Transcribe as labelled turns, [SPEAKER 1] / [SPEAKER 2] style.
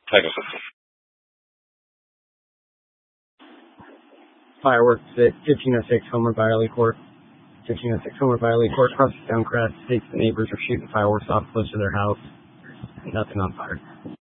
[SPEAKER 1] Title 15.
[SPEAKER 2] Fireworks at 1506 Homer Byerly Court. 1506 Homer Byerly Court, across the Stonecrest, states the neighbors are shooting fireworks off close to their house. Nothing on fire.